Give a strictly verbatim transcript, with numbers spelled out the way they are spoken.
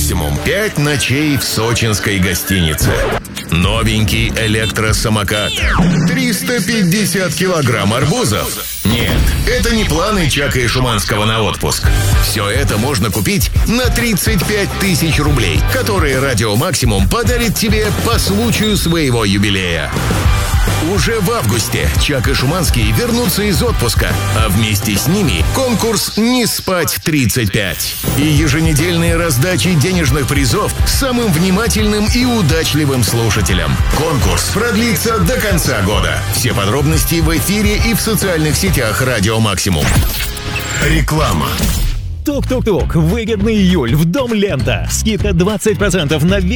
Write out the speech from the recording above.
Максимум. Пять ночей в сочинской гостинице. Новенький электросамокат. триста пятьдесят килограмм арбузов. Нет, это не планы Чака и Шуманского на отпуск. Все это можно купить на тридцать пять тысяч рублей, которые Радио Максимум подарит тебе по случаю своего юбилея. Уже в августе Чак и Шуманский вернутся из отпуска, а вместе с ними конкурс «Не спать в тридцать пять» и еженедельные раздачи денежных призов самым внимательным и удачливым слушателям. Конкурс продлится до конца года. Все подробности в эфире и в социальных сетях Радио Максимум. Реклама. Тук-тук-тук. Выгодный июль в Дом Лента. Скидка двадцать процентов на